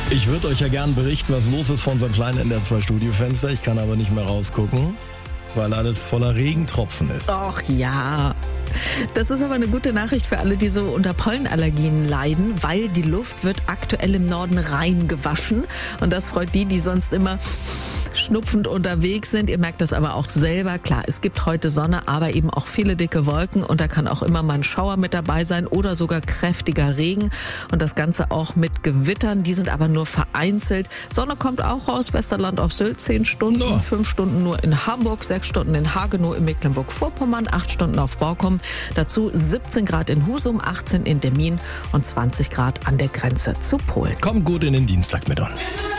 Ich würde euch ja gern berichten, was los ist vor unserem kleinen NDR2-Studiofenster. Ich kann aber nicht mehr rausgucken, weil alles voller Regentropfen ist. Och ja. Das ist aber eine gute Nachricht für alle, die so unter Pollenallergien leiden, weil die Luft wird aktuell im Norden rein gewaschen. Und das freut die sonst immer schnupfend unterwegs sind. Ihr merkt das aber auch selber. Klar, es gibt heute Sonne, aber eben auch viele dicke Wolken und da kann auch immer mal ein Schauer mit dabei sein oder sogar kräftiger Regen und das Ganze auch mit Gewittern. Die sind aber nur vereinzelt. Sonne kommt auch raus, Westerland auf Sylt 10 Stunden, 5 Stunden nur in Hamburg, 6 Stunden in Hagenow in Mecklenburg-Vorpommern, 8 Stunden auf Borkum. Dazu 17 Grad in Husum, 18 in Demmin und 20 Grad an der Grenze zu Polen. Kommt gut in den Dienstag mit uns.